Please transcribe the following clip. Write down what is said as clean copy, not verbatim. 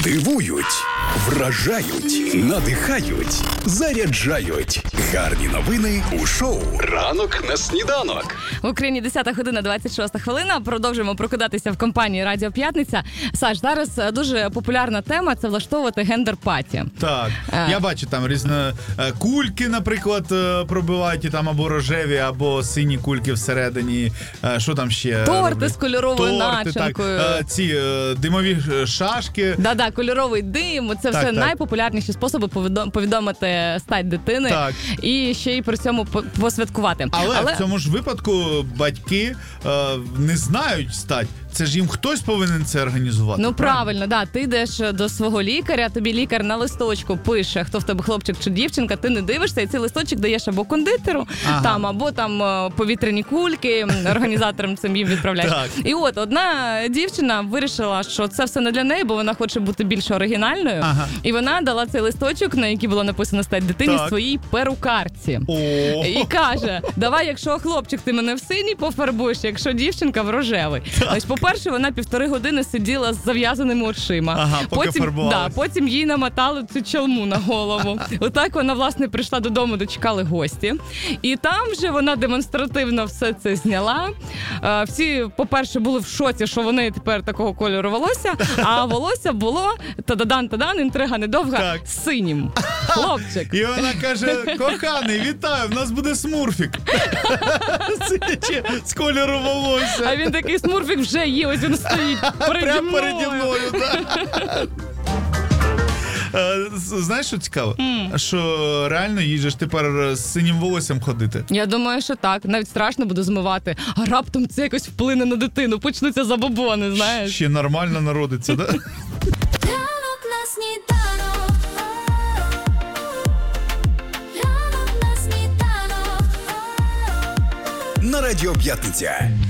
Дивують, вражають, надихають, заряджають. Гарні новини у шоу «Ранок на сніданок». В Україні 10 година, 26 хвилина. Продовжуємо прокидатися в компанії Радіо П'ятниця. Саш, зараз дуже популярна тема – це влаштовувати гендер-паті. Так, я бачу там різні кульки, наприклад, пробивають, там або рожеві, або сині кульки всередині. Що там ще? Торти з кольоровою начинкою. Ці димові шашки. Да-да, кольоровий дим. Це все найпопулярніші способи повідомити стать дитини. Так. І ще й при цьому посвяткувати. Але в цьому ж випадку батьки не знають стать. Це ж їм хтось повинен це організувати. Ну правильно, да. Ти йдеш до свого лікаря, тобі лікар на листочку пише, хто в тебе хлопчик чи дівчинка, ти не дивишся, і цей листочок даєш або кондитеру, або повітряні кульки, організаторам цим їм відправляєш. І от одна дівчина вирішила, що це все не для неї, бо вона хоче бути більш оригінальною. І вона дала цей листочок, на який було написано стать дитині, своїй перукарці. І каже, давай, якщо хлопчик, ти мене в синій пофарбуєш, якщо дівчинка в рожевий. Ось, по-перше, вона 1,5 години сиділа з зав'язаними очима. Потім їй намотали цю чалму на голову. Отак вона, власне, прийшла додому, дочекали гості. І там же вона демонстративно все це зняла. Всі, по-перше, були в шоці, що вони тепер такого кольору волосся, а волосся було, тададан, інтрига недовга, синім. Хлопчик. І вона каже, коханий, вітаю, в нас буде смурфік. З кольору волосся. А він такий, смурфік вже є, ось він стоїть переді мною. Знаєш, що цікаво? Що реально їй же ж тепер з синім волоссям ходити. Я думаю, що так. Навіть страшно буде змивати. А раптом це якось вплине на дитину. Почнуться забобони, знаєш. Ще нормально народиться, да? На Радіо П'ятниця.